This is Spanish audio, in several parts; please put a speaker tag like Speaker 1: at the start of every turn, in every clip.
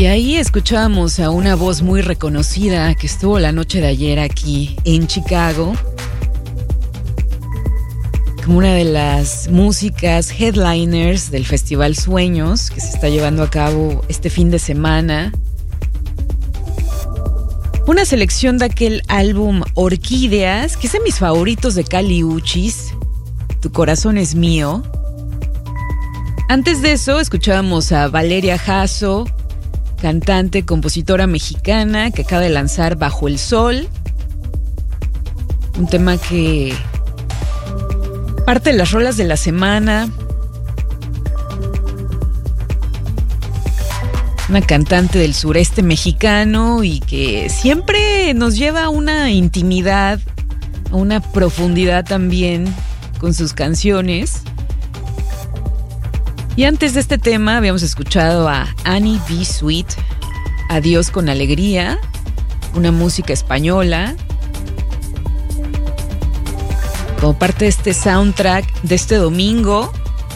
Speaker 1: Y ahí escuchábamos a una voz muy reconocida que estuvo la noche de ayer aquí en Chicago, como una de las músicas headliners del Festival Sueños que se está llevando a cabo este fin de semana. Una selección de aquel álbum Orquídeas, que es de mis favoritos de Kali Uchis, Tu corazón es mío. Antes de eso escuchábamos a Valeria Jasso, cantante, compositora mexicana que acaba de lanzar Bajo el Sol, un tema que parte de las rolas de la semana. Una cantante del sureste mexicano y que siempre nos lleva a una intimidad, a una profundidad también con sus canciones. Y antes de este tema habíamos escuchado a Annie B. Sweet, Adiós con alegría, una música española, como parte de este soundtrack de este domingo.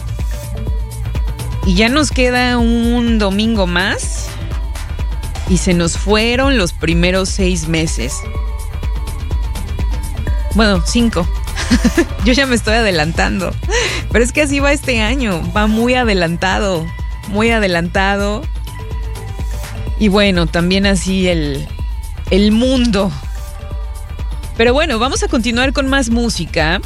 Speaker 1: Y ya nos queda un domingo más y se nos fueron los primeros 6 meses. Bueno, 5. Yo ya me estoy adelantando. Pero es que así va este año. Va muy adelantado. Muy adelantado. Y bueno, también así el mundo. Pero bueno, vamos a continuar con más música.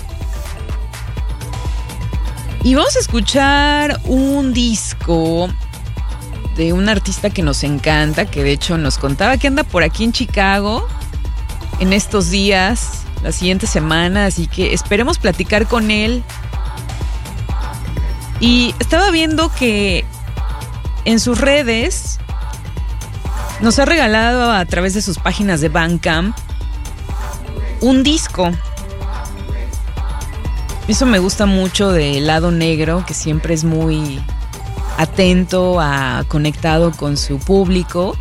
Speaker 1: Y vamos a escuchar un disco de un artista que nos encanta, que de hecho nos contaba que anda por aquí en Chicago en estos días, la siguiente semana, así que esperemos platicar con él. Y estaba viendo que en sus redes nos ha regalado a través de sus páginas de Bandcamp un disco. Eso me gusta mucho de Lado Negro, que siempre es muy atento, conectado con su público.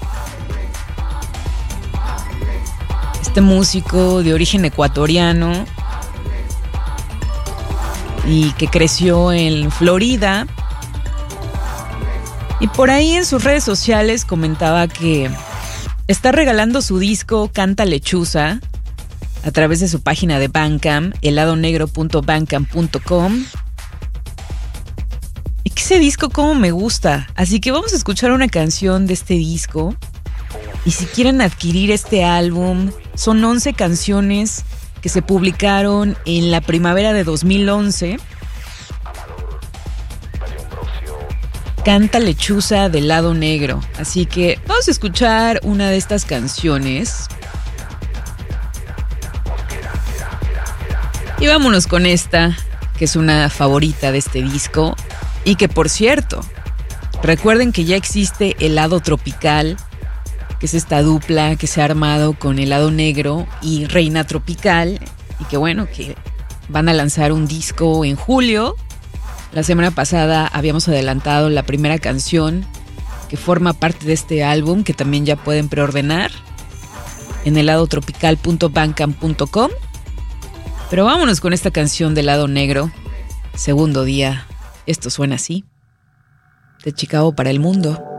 Speaker 1: Este músico de origen ecuatoriano y que creció en Florida. Y por ahí en sus redes sociales comentaba que está regalando su disco Canta Lechuza a través de su página de Bandcamp, heladonegro.bandcamp.com. Y que ese disco como me gusta. Así que vamos a escuchar una canción de este disco. Y si quieren adquirir este álbum, son 11 canciones que se publicaron en la primavera de 2011. Canta Lechuza de Lado Negro. Así que vamos a escuchar una de estas canciones. Y vámonos con esta, que es una favorita de este disco. Y que, por cierto, recuerden que ya existe Helado Tropical, que es esta dupla que se ha armado con Helado Negro y Reina Tropical. Y que bueno, que van a lanzar un disco en julio. La semana pasada habíamos adelantado la primera canción que forma parte de este álbum, que también ya pueden preordenar en heladotropical.bandcamp.com. Pero vámonos con esta canción de Lado Negro, Segundo Día. Esto suena así, de Chicago para el mundo.